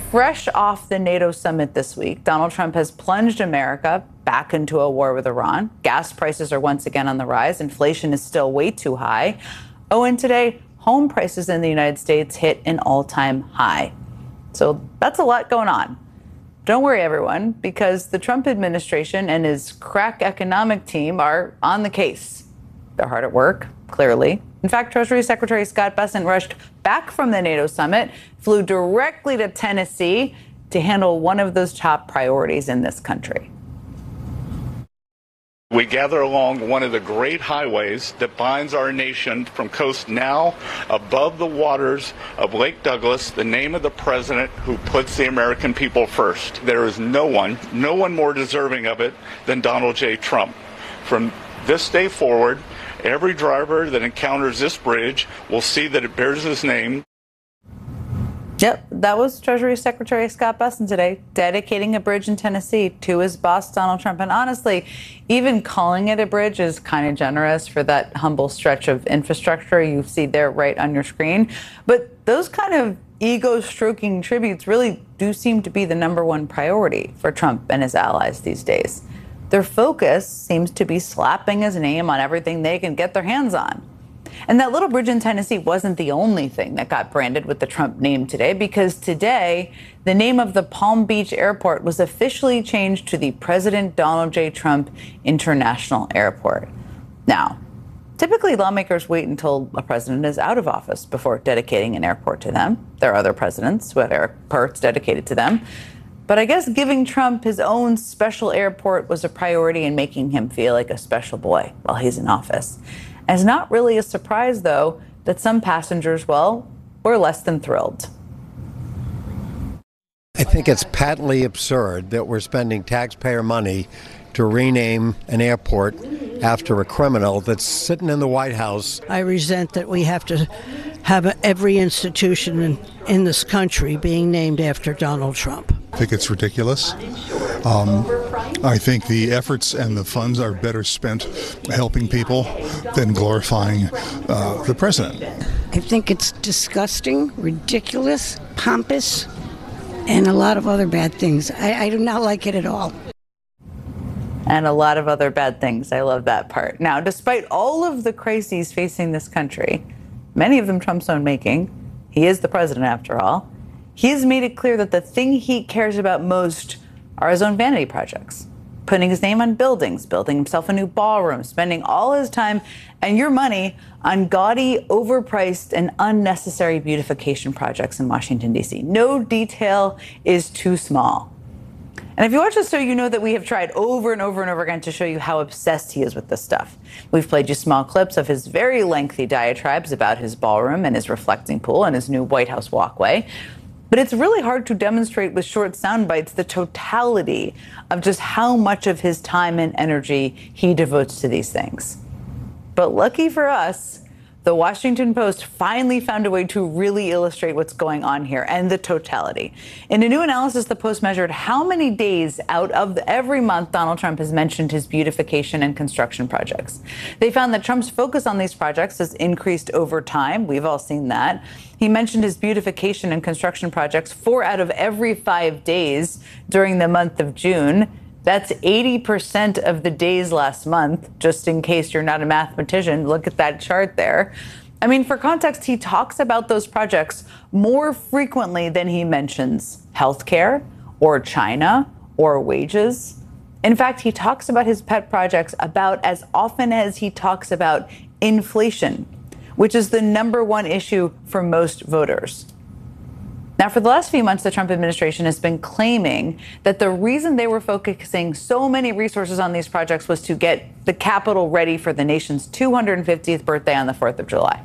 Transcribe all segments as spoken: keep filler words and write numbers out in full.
Fresh off the NATO summit this week, Donald Trump has plunged America back into a war with Iran. Gas prices are once again on the rise. Inflation is still way too high. Oh, and today, home prices in the United States hit an all-time high. So that's a lot going on. Don't worry, everyone, because the Trump administration and his crack economic team are on the case. They're hard at work, clearly. In fact, Treasury Secretary Scott Bessent rushed back from the NATO summit, flew directly to Tennessee to handle one of those top priorities in this country. We gather along one of the great highways that binds our nation from coast now above the waters of Lake Douglas, the name of the president who puts the American people first. There is no one, no one more deserving of it than Donald J. Trump. From this day forward, every driver that encounters this bridge will see that it bears his name. Yep, that was Treasury Secretary Scott Bessent today, dedicating a bridge in Tennessee to his boss, Donald Trump. And honestly, even calling it a bridge is kind of generous for that humble stretch of infrastructure you see there right on your screen. But those kind of ego-stroking tributes really do seem to be the number one priority for Trump and his allies these days. Their focus seems to be slapping his name on everything they can get their hands on. And that little bridge in Tennessee wasn't the only thing that got branded with the Trump name today, because today the name of the Palm Beach Airport was officially changed to the President Donald J. Trump International Airport. Now, typically lawmakers wait until a president is out of office before dedicating an airport to them. There are other presidents who have airports dedicated to them. But I guess giving Trump his own special airport was a priority in making him feel like a special boy while he's in office. And it's not really a surprise, though, that some passengers, well, were less than thrilled. I think it's patently absurd that we're spending taxpayer money to rename an airport after a criminal that's sitting in the White House. I resent that we have to have every institution in, in this country being named after Donald Trump. I think it's ridiculous. Um, I think the efforts and the funds are better spent helping people than glorifying uh, the president. I think it's disgusting, ridiculous, pompous, and a lot of other bad things. I, I do not like it at all. And a lot of other bad things. I love that part. Now, despite all of the crises facing this country, many of them Trump's own making, he is the president after all, he has made it clear that the thing he cares about most are his own vanity projects. Putting his name on buildings, building himself a new ballroom, spending all his time and your money on gaudy, overpriced, and unnecessary beautification projects in Washington, D C. No detail is too small. And if you watch this show, you know that we have tried over and over and over again to show you how obsessed he is with this stuff. We've played you small clips of his very lengthy diatribes about his ballroom and his reflecting pool and his new White House walkway. But it's really hard to demonstrate with short sound bites the totality of just how much of his time and energy he devotes to these things. But lucky for us, the Washington Post finally found a way to really illustrate what's going on here and the totality. In a new analysis, the Post measured how many days out of every month Donald Trump has mentioned his beautification and construction projects. They found that Trump's focus on these projects has increased over time. We've all seen that. He mentioned his beautification and construction projects four out of every five days during the month of June. That's eighty percent of the days last month, just in case you're not a mathematician. Look at that chart there. I mean, for context, he talks about those projects more frequently than he mentions healthcare or China or wages. In fact, he talks about his pet projects about as often as he talks about inflation, which is the number one issue for most voters. Now, for the last few months, the Trump administration has been claiming that the reason they were focusing so many resources on these projects was to get the Capitol ready for the nation's two hundred fiftieth birthday on the fourth of July.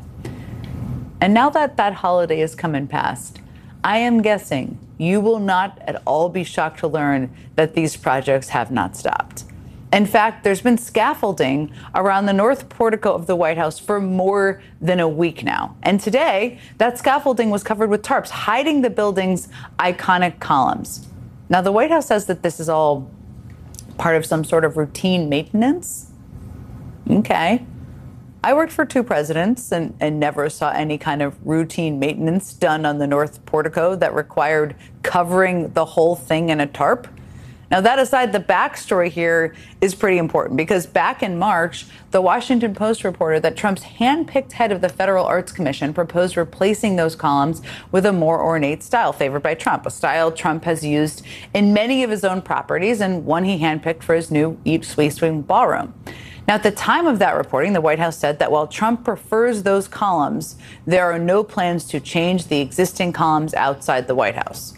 And now that that holiday has come and passed, I am guessing you will not at all be shocked to learn that these projects have not stopped. In fact, there's been scaffolding around the north portico of the White House for more than a week now. And today, that scaffolding was covered with tarps, hiding the building's iconic columns. Now, the White House says that this is all part of some sort of routine maintenance. Okay. I worked for two presidents and, and never saw any kind of routine maintenance done on the North Portico that required covering the whole thing in a tarp. Now, that aside, the backstory here is pretty important because back in March, the Washington Post reported that Trump's hand-picked head of the Federal Arts Commission proposed replacing those columns with a more ornate style favored by Trump, a style Trump has used in many of his own properties and one he handpicked for his new East Suite Wing ballroom. Now, at the time of that reporting, the White House said that while Trump prefers those columns, there are no plans to change the existing columns outside the White House.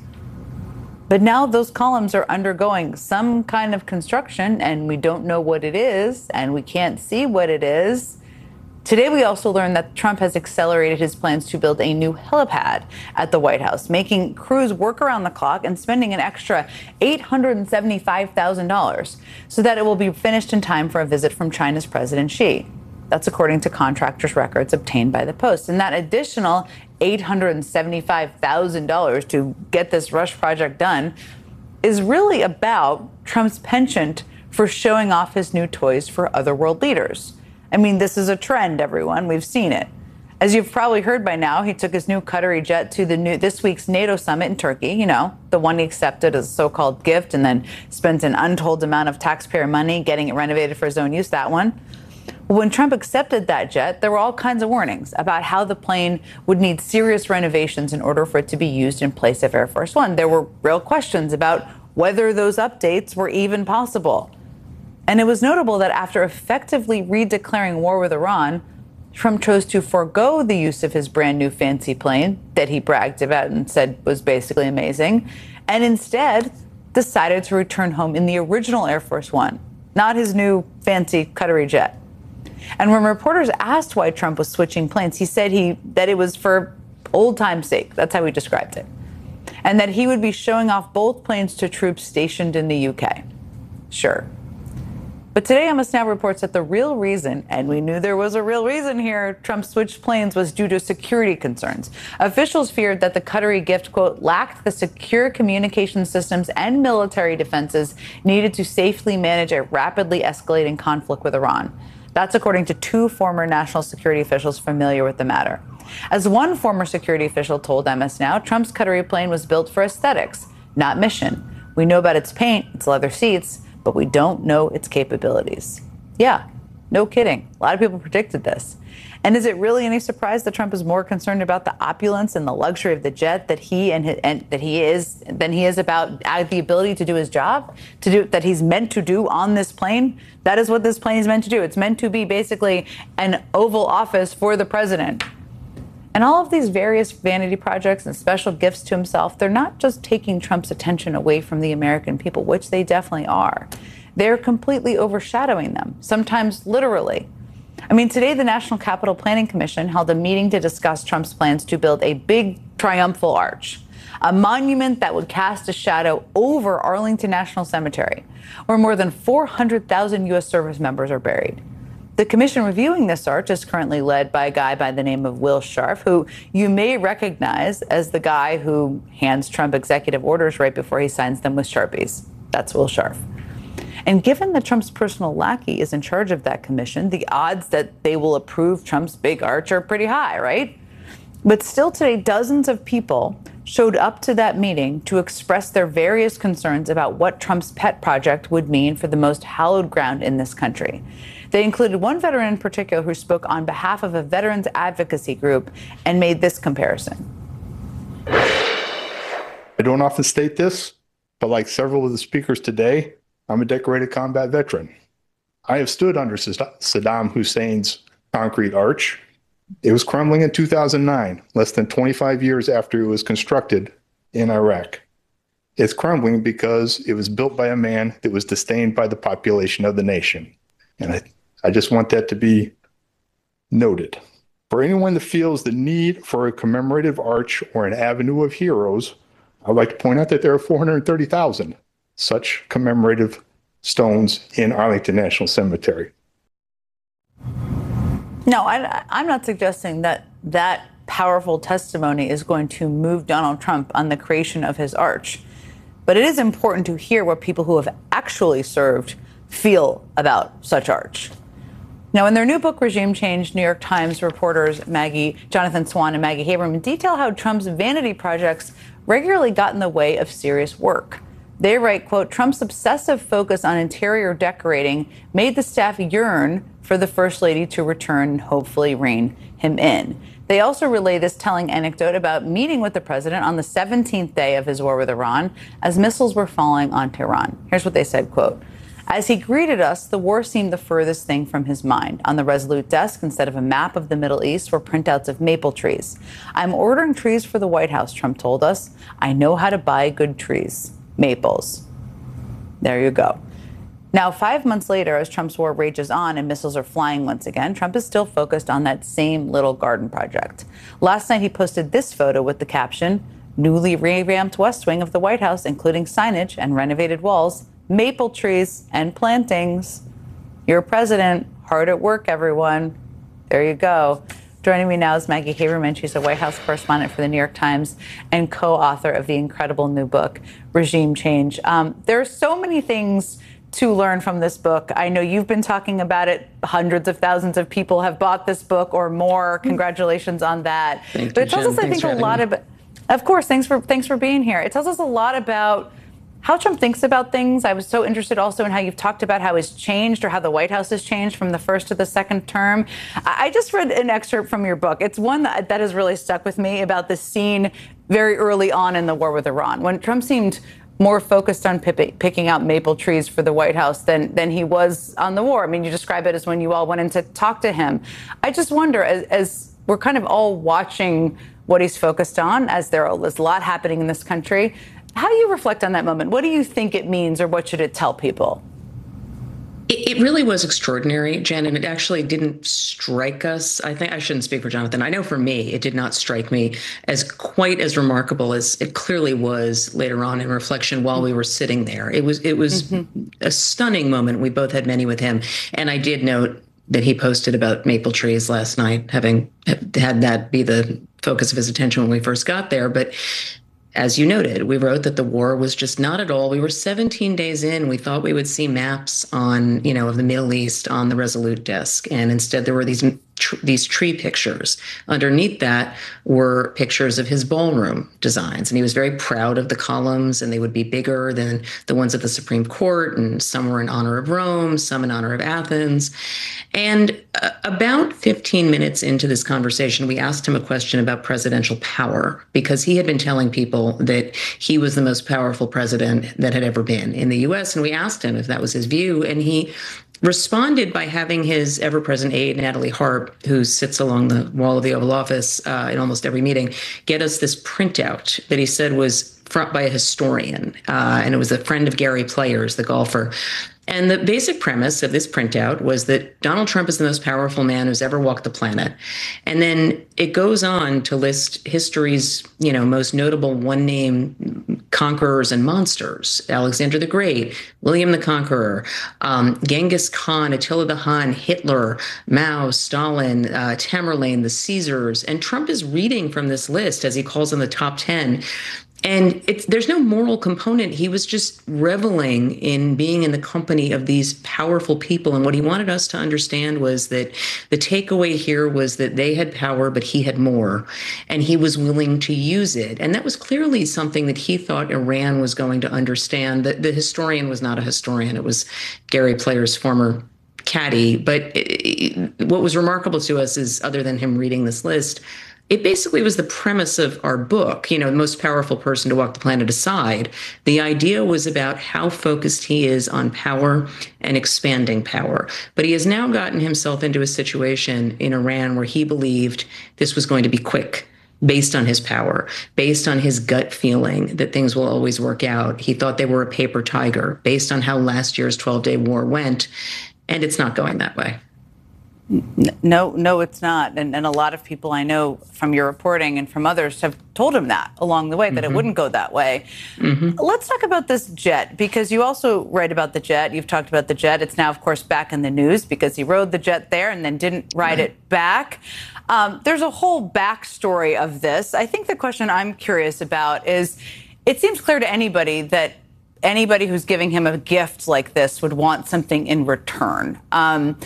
But now those columns are undergoing some kind of construction, and we don't know what it is, and we can't see what it is. Today, we also learned that Trump has accelerated his plans to build a new helipad at the White House, making crews work around the clock and spending an extra eight hundred seventy-five thousand dollars so that it will be finished in time for a visit from China's President Xi. That's according to contractors' records obtained by the Post. And that additional eight hundred seventy-five thousand dollars to get this rush project done is really about Trump's penchant for showing off his new toys for other world leaders. I mean, this is a trend, everyone. We've seen it. As you've probably heard by now, he took his new Qatari jet to the new this week's NATO summit in Turkey, you know, the one he accepted as a so-called gift and then spent an untold amount of taxpayer money getting it renovated for his own use, that one. When Trump accepted that jet, there were all kinds of warnings about how the plane would need serious renovations in order for it to be used in place of Air Force One. There were real questions about whether those updates were even possible. And it was notable that after effectively redeclaring war with Iran, Trump chose to forego the use of his brand new fancy plane that he bragged about and said was basically amazing, and instead decided to return home in the original Air Force One, not his new fancy Qatari jet. And when reporters asked why Trump was switching planes, he said he that it was for old time's sake. That's how he described it. And that he would be showing off both planes to troops stationed in the U K. Sure. But today, Emma Snow reports that the real reason, and we knew there was a real reason here, Trump switched planes was due to security concerns. Officials feared that the Qatari gift, quote, lacked the secure communication systems and military defenses needed to safely manage a rapidly escalating conflict with Iran. That's according to two former national security officials familiar with the matter. As one former security official told M S Now, Trump's Qatari plane was built for aesthetics, not mission. We know about its paint, its leather seats, but we don't know its capabilities. Yeah, no kidding. A lot of people predicted this. And is it really any surprise that Trump is more concerned about the opulence and the luxury of the jet that he and, his, and that he is than he is about the ability to do his job, to do that he's meant to do on this plane? That is what this plane is meant to do. It's meant to be basically an Oval Office for the president. And all of these various vanity projects and special gifts to himself, they're not just taking Trump's attention away from the American people, which they definitely are. They're completely overshadowing them, sometimes literally. I mean, today, the National Capital Planning Commission held a meeting to discuss Trump's plans to build a big triumphal arch, a monument that would cast a shadow over Arlington National Cemetery, where more than four hundred thousand U S service members are buried. The commission reviewing this arch is currently led by a guy by the name of Will Scharf, who you may recognize as the guy who hands Trump executive orders right before he signs them with Sharpies. That's Will Scharf. And given that Trump's personal lackey is in charge of that commission, the odds that they will approve Trump's big arch are pretty high, right? But still today, dozens of people showed up to that meeting to express their various concerns about what Trump's pet project would mean for the most hallowed ground in this country. They included one veteran in particular who spoke on behalf of a veterans advocacy group and made this comparison. I don't often state this, but like several of the speakers today, I'm a decorated combat veteran. I have stood under Saddam Hussein's concrete arch. It was crumbling in two thousand nine, less than twenty-five years after it was constructed in Iraq. It's crumbling because it was built by a man that was disdained by the population of the nation. And I, I just want that to be noted. For anyone that feels the need for a commemorative arch or an avenue of heroes, I'd like to point out that there are four hundred thirty thousand such commemorative stones in Arlington National Cemetery. No, I, I'm not suggesting that that powerful testimony is going to move Donald Trump on the creation of his arch. But it is important to hear what people who have actually served feel about such arch. Now, in their new book, Regime Change, New York Times reporters Maggie, Jonathan Swan and Maggie Haberman detail how Trump's vanity projects regularly got in the way of serious work. They write, quote, Trump's obsessive focus on interior decorating made the staff yearn for the First Lady to return and hopefully rein him in. They also relay this telling anecdote about meeting with the president on the seventeenth day of his war with Iran as missiles were falling on Tehran. Here's what they said, quote, as he greeted us, the war seemed the furthest thing from his mind. On the Resolute desk, instead of a map of the Middle East, were printouts of maple trees. I'm ordering trees for the White House, Trump told us. I know how to buy good trees. Maples. There you go. Now, five months later, as Trump's war rages on and missiles are flying once again, Trump is still focused on that same little garden project. Last night, he posted this photo with the caption, newly revamped West Wing of the White House, including signage and renovated walls, maple trees and plantings. Your president, hard at work, everyone. There you go. Joining me now is Maggie Haberman. She's a White House correspondent for the New York Times and co-author of the incredible new book, Regime Change. Um, there are so many things to learn from this book. I know you've been talking about it. Hundreds of thousands of people have bought this book or more. Congratulations on that. Thank but you, it tells Jen. us, I Thanks think, for a lot me. about, of course, thanks for thanks for being here. It tells us a lot about how Trump thinks about things. I was so interested also in how you've talked about how it's changed or how the White House has changed from the first to the second term. I just read an excerpt from your book. It's one that, that has really stuck with me about the scene very early on in the war with Iran, when Trump seemed more focused on pick, picking out maple trees for the White House than, than he was on the war. I mean, you describe it as when you all went in to talk to him. I just wonder, as, as we're kind of all watching what he's focused on, as there is a lot happening in this country, how do you reflect on that moment? What do you think it means, or what should it tell people? It, it really was extraordinary, Jen, and it actually didn't strike us. I think I shouldn't speak for Jonathan. I know for me, it did not strike me as quite as remarkable as it clearly was later on in reflection while we were sitting there. It was it was mm-hmm. a stunning moment. We both had many with him. And I did note that he posted about maple trees last night, having had that be the focus of his attention when we first got there. But as you noted, we wrote that the war was just not at all. We were seventeen days in. We thought we would see maps on, you know, of the Middle East on the Resolute desk. And instead there were these tr- these tree pictures. Underneath that were pictures of his ballroom designs. And he was very proud of the columns, and they would be bigger than the ones at the Supreme Court. And some were in honor of Rome, some in honor of Athens. And uh, about fifteen minutes into this conversation, we asked him a question about presidential power, because he had been telling people that he was the most powerful president that had ever been in the U S. And we asked him if that was his view. And he responded by having his ever-present aide, Natalie Harp, who sits along the wall of the Oval Office uh, in almost every meeting, get us this printout that he said was front by a historian. Uh, and it was a friend of Gary Players, the golfer. And the basic premise of this printout was that Donald Trump is the most powerful man who's ever walked the planet. And then it goes on to list history's, you know, most notable one-name conquerors and monsters: Alexander the Great, William the Conqueror, um, Genghis Khan, Attila the Hun, Hitler, Mao, Stalin, uh, Tamerlane, the Caesars. And Trump is reading from this list, as he calls them the top ten. And it's, there's no moral component. He was just reveling in being in the company of these powerful people. And what he wanted us to understand was that the takeaway here was that they had power, but he had more, and he was willing to use it. And that was clearly something that he thought Iran was going to understand. That the historian was not a historian. It was Gary Player's former caddy. But it, it, what was remarkable to us is, other than him reading this list, it basically was the premise of our book, you know, the most powerful person to walk the planet aside. The idea was about how focused he is on power and expanding power. But he has now gotten himself into a situation in Iran where he believed this was going to be quick, based on his power, based on his gut feeling that things will always work out. He thought they were a paper tiger, based on how last year's twelve-day war went. And it's not going that way. No, no, it's not. And, and a lot of people I know from your reporting and from others have told him that along the way, that mm-hmm. it wouldn't go that way. Mm-hmm. Let's talk about this jet, because you also write about the jet. You've talked about the jet. It's now, of course, back in the news because he rode the jet there and then didn't ride right. it back. Um, there's a whole backstory of this. I think the question I'm curious about is, it seems clear to anybody that anybody who's giving him a gift like this would want something in return. Um,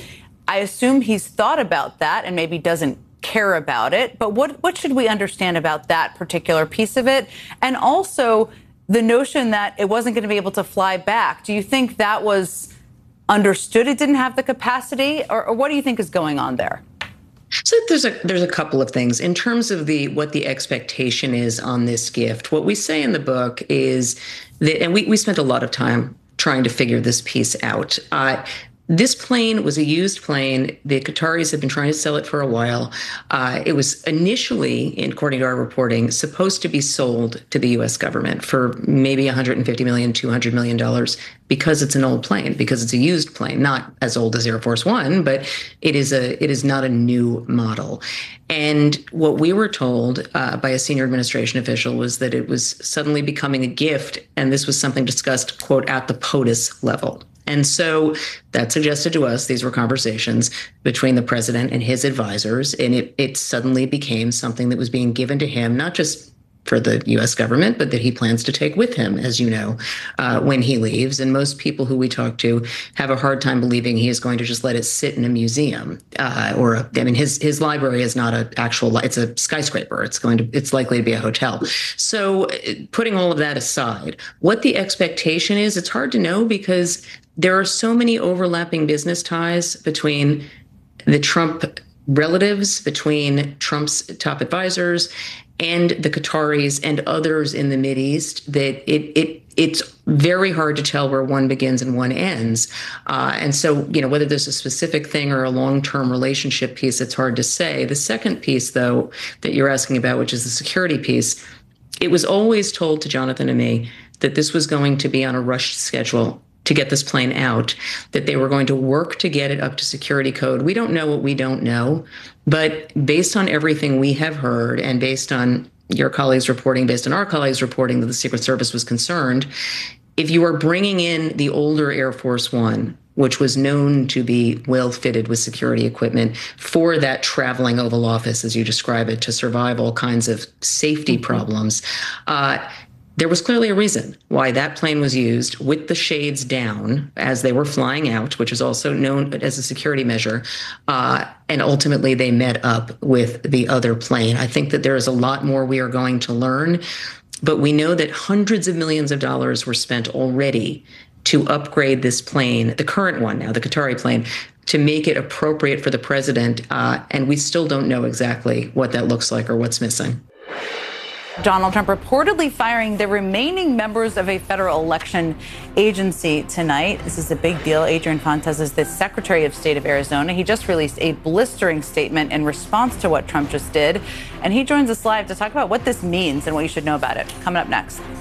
I assume he's thought about that and maybe doesn't care about it. But what, what should we understand about that particular piece of it? And also the notion that it wasn't going to be able to fly back. Do you think that was understood? It didn't have the capacity? Or, or what do you think is going on there? So there's a there's a couple of things in terms of the what the expectation is on this gift. What we say in the book is that, and we, we spent a lot of time trying to figure this piece out. Uh, This plane was a used plane. The Qataris had been trying to sell it for a while. Uh, it was initially, according to our reporting, supposed to be sold to the U S government for maybe one hundred fifty million dollars, two hundred million dollars because it's an old plane, because it's a used plane, not as old as Air Force One, but it is a it is not a new model. And what we were told uh, by a senior administration official was that it was suddenly becoming a gift, and this was something discussed, quote, at the POTUS level. And so that suggested to us these were conversations between the president and his advisors, and it, it suddenly became something that was being given to him, not just for the U S government, but that he plans to take with him, as you know, uh, when he leaves. And most people who we talk to have a hard time believing he is going to just let it sit in a museum uh, or, a, I mean, his his library is not an actual, it's a skyscraper. It's going to, it's likely to be a hotel. So putting all of that aside, what the expectation is, it's hard to know because there are so many overlapping business ties between the Trump relatives, between Trump's top advisors, and the Qataris and others in the Mideast that it it it's very hard to tell where one begins and one ends. Uh, and so, you know, whether there's a specific thing or a long-term relationship piece, it's hard to say. The second piece, though, that you're asking about, which is the security piece, it was always told to Jonathan and me that this was going to be on a rushed schedule to get this plane out, that they were going to work to get it up to security code. We don't know what we don't know, but based on everything we have heard and based on your colleagues reporting, based on our colleagues reporting that the Secret Service was concerned, if you are bringing in the older Air Force One, which was known to be well fitted with security equipment for that traveling Oval Office, as you describe it, to survive all kinds of safety problems, uh, there was clearly a reason why that plane was used with the shades down as they were flying out, which is also known as a security measure. Uh, and ultimately, they met up with the other plane. I think that there is a lot more we are going to learn, but we know that hundreds of millions of dollars were spent already to upgrade this plane, the current one now, the Qatari plane, to make it appropriate for the president. Uh, and we still don't know exactly what that looks like or what's missing. Donald Trump reportedly firing the remaining members of a federal election agency tonight. This is a big deal. Adrian Fontes is the Secretary of State of Arizona. He just released a blistering statement in response to what Trump just did. And he joins us live to talk about what this means and what you should know about it. Coming up next.